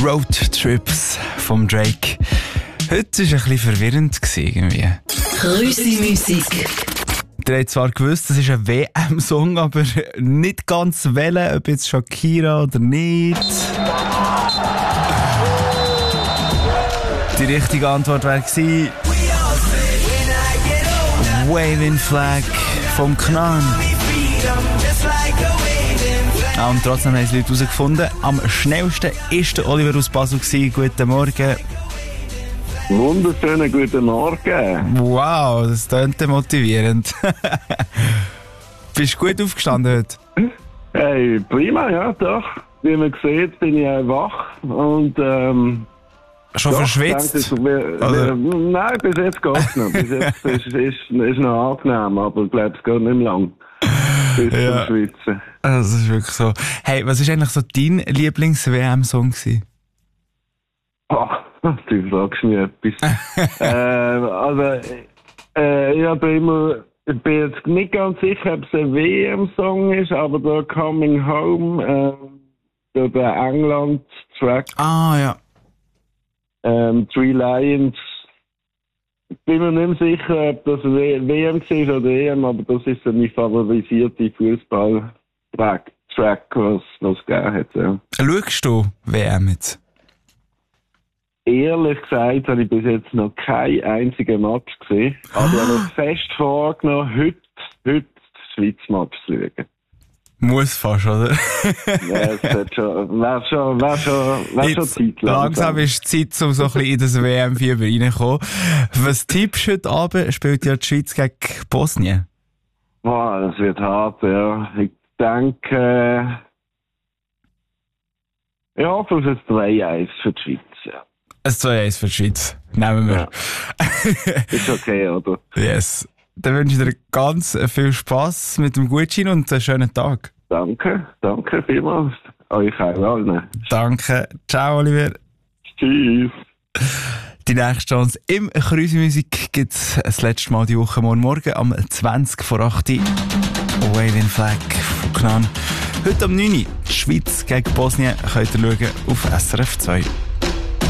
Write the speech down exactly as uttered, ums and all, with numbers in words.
Road Trips vom Drake. Heute war es ein bisschen verwirrend irgendwie. Krüsi-Musik. Ihr habt zwar gewusst, das ist ein W M-Song, aber nicht ganz wählen, ob jetzt Shakira oder nicht. Die richtige Antwort wäre gewesen Waving Flag vom Knan. Ah, und trotzdem haben es Leute herausgefunden. Am schnellsten war der Oliver aus Basel gewesen. Guten Morgen. Wunderschönen guten Morgen. Wow, das klingt motivierend. Bist du gut aufgestanden heute? Hey, prima, ja, doch. Wie man sieht, bin ich auch wach und ähm, Schon doch, verschwitzt? Denke, wir, wir, nein, bis jetzt geht es noch. Bis jetzt ist, ist, ist noch angenehm, aber ich glaube, es geht nicht mehr lang. Bis Ja. zum Schwitzen. Also, das ist wirklich so. Hey, was war eigentlich so dein Lieblings-W M-Song gewesen? Ach, du fragst mich etwas. äh, also, äh, ich habe immer, ich bin jetzt nicht ganz sicher, ob es ein W M-Song ist, aber der Coming Home, äh, der, der England-Track, Ah, ja. ähm, Three Lions, ich bin mir nicht mehr sicher, ob das W- WM war oder E M, aber das ist so mein favorisierter Fußball-Track, Track, was was es gegeben hat. Ja. Schaust du W M jetzt? Ehrlich gesagt habe ich bis jetzt noch keinen einzigen Match gesehen. Aber ich habe mir fest vorgenommen, heute, heute das Schweiz-Match zu schauen. Muss fast, oder? Ja, es hat schon, wäre schon, wäre schon, wäre schon Jetzt Zeit. langsam ist die Zeit, um so ein bisschen in das W M-Fieber reinzukommen. Was tippst du heute Abend? Spielt ja die Schweiz gegen Bosnien. Boah, das wird hart, ja. Ich denke, ich hoffe auf ein drei eins für die Schweiz, ja. Ein zwei eins für die Schweiz. Nehmen wir. Ja. Ist okay, oder? Yes. Dann wünsche ich dir ganz viel Spass mit dem Gutschein und einen schönen Tag. Danke, danke vielmals. Euch auch allen. Danke. Ciao, Oliver. Tschüss. Die nächste Chance im Krüsi-Musik gibt es das letzte Mal die Woche morgen Morgen am zwanzig vor acht Uhr. Waving Flag von Knan. Heute am neun Uhr die Schweiz gegen Bosnien könnt ihr schauen auf S R F zwei.